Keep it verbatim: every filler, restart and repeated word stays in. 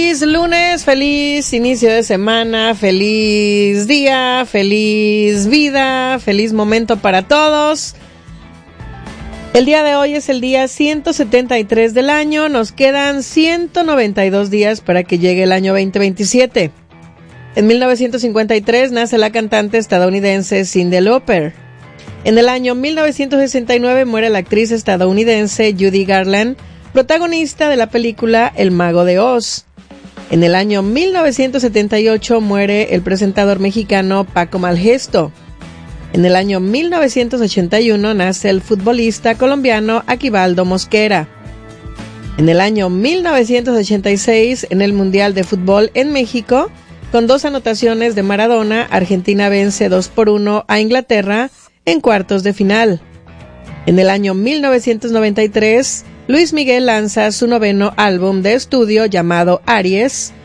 Feliz lunes, feliz inicio de semana, feliz día, feliz vida, feliz momento para todos. El día de hoy es el día ciento setenta y tres del año, nos quedan ciento noventa y dos días para que llegue el año veinte veintisiete. En mil novecientos cincuenta y tres nace la cantante estadounidense Cyndi Lauper. En el año mil novecientos sesenta y nueve muere la actriz estadounidense Judy Garland, protagonista de la película El Mago de Oz. En el año mil novecientos setenta y ocho muere el presentador mexicano Paco Malgesto. En el año mil novecientos ochenta y uno nace el futbolista colombiano Aquivaldo Mosquera. En el año mil novecientos ochenta y seis, en el Mundial de Fútbol en México, con dos anotaciones de Maradona, Argentina vence dos por uno a Inglaterra en cuartos de final. En el año mil novecientos noventa y tres, Luis Miguel lanza su noveno álbum de estudio llamado Aries,